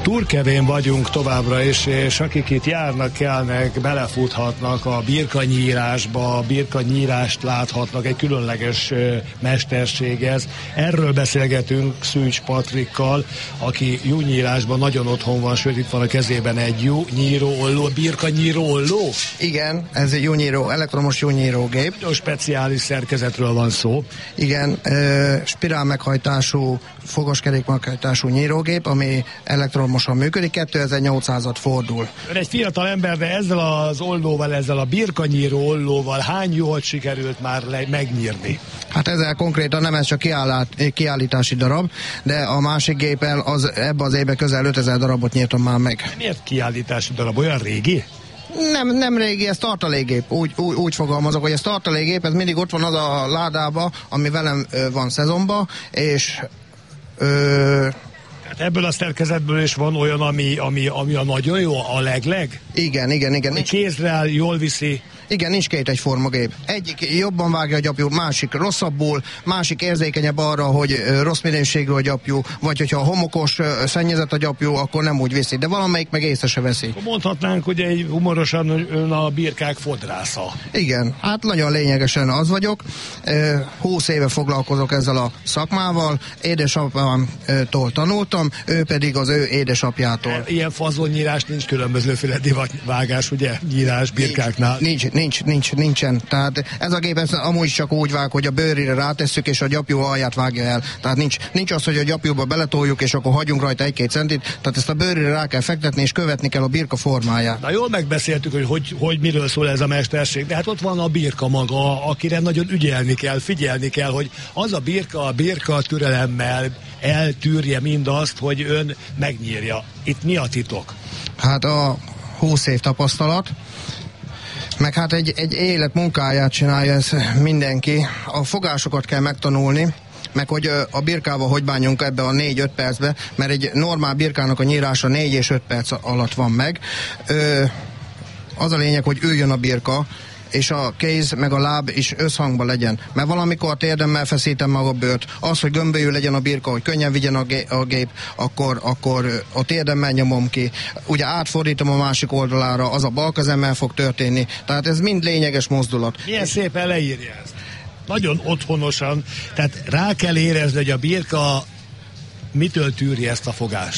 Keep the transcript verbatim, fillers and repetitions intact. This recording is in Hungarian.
Turkevén vagyunk továbbra is, és akik itt járnak, kelnek, belefuthatnak a birkanyírásba, a birkanyírást láthatnak, egy különleges mesterség ez. Erről beszélgetünk Szűcs Patrikkal, aki júnyírásban nagyon otthon van, sőt itt van a kezében egy jú nyíró olló, birkanyíró olló? Igen, ez egy júnyíró, elektromos júnyírógép. Nagyon speciális szerkezetről van szó. Igen, e, spirál meghajtású, fogoskerék meghajtású nyírógép, ami elektromosan működik, kétezer-nyolcszázat fordul. Ön egy fiatal ember, de ezzel az ollóval, ezzel a birkanyíró ollóval hány juhot sikerült már le- megnyírni? Hát ezzel konkrétan nem ez csak kiállát, kiállítási darab, de a másik géppel az, ebbe az évben közel ötezer darabot nyírtam már meg. Miért kiállítási darab? Olyan régi? Nem, nem régi, ez tartalékgép. Úgy, úgy, úgy fogalmazok, hogy ez tartalékgép, ez mindig ott van az a ládába, ami velem ö, van szezonban, és ö, hát ebből a szerkezetből is van olyan, ami, ami, ami a nagyon jó, a legleg? igen, igen, igen. Nincs... Kézre áll, jól viszi. Igen, nincs két egyforma gép. Egyik jobban vágja a gyapjú, másik rosszabbul, másik érzékenyebb arra, hogy rossz minőségű a gyapjú, vagy hogyha homokos, szennyezett a gyapjú, akkor nem úgy viszi, de valamelyik meg észre se veszi. Mondhatnánk, hogy egy humorosan ön a birkák fodrásza. Igen, hát nagyon lényegesen az vagyok. húsz éve foglalkozok ezzel a szakmával, édesapámtól tanultam, ő pedig az ő édesapjától. Ilyen fazonnyírás nincs, különbözőféle divatvágás, ugye, nyírás birkáknál. Nincs, nincs. Nincs, nincs, nincsen. Tehát ez a gép ez amúgy csak úgy vág, hogy a bőrére rátesszük, és a gyapjú alját vágja el. Tehát nincs, nincs az, hogy a gyapjúba beletoljuk, és akkor hagyjunk rajta egy-két centit. Tehát ezt a bőrére rá kell fektetni, és követni kell a birka formáját. Na jól megbeszéltük, hogy, hogy hogy miről szól ez a mesterség, de hát ott van a birka maga, akire nagyon ügyelni kell, figyelni kell, hogy az a birka, a birka türelemmel eltűrje mindazt, hogy ön megnyírja. Itt mi a titok? Hát a húsz év tapasztalat, meg hát egy, egy élet munkáját csinálja ez mindenki. A fogásokat kell megtanulni, meg hogy a birkával hogy bánjunk ebbe a négy-öt percbe, mert egy normál birkának a nyírása négy és öt perc alatt van meg. Ö, az a lényeg, hogy üljön a birka, és a kéz meg a láb is összhangban legyen. Mert valamikor térdemmel feszítem meg a bőrt, az, hogy gömbölyű legyen a birka, hogy könnyen vigyen a, gé- a gép, akkor, akkor a térdemmel nyomom ki. Ugye átfordítom a másik oldalára, az a bal kezemmel fog történni. Tehát ez mind lényeges mozdulat. Milyen szépen leírja ezt. Nagyon otthonosan, tehát rá kell érezni, hogy a birka mitől tűri ezt a fogást.